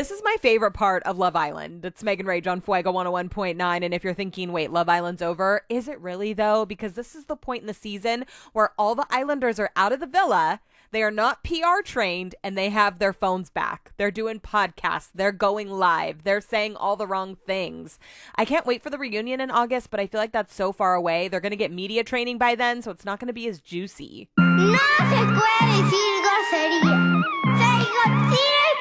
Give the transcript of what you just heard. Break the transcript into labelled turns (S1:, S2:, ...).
S1: This is my favorite part of Love Island. It's Megan Rage on Fuego 101.9. And if you're thinking, wait, Love Island's over, is it really though? Because this is the point in the season where all the Islanders are out of the villa. They are not PR trained and they have their phones back. They're doing podcasts. They're going live. They're saying all the wrong things. I can't wait for the reunion in August, but I feel like that's so far away. They're going to get media training by then, so it's not going to be as juicy.
S2: No se puede decir grosería. Say grosería.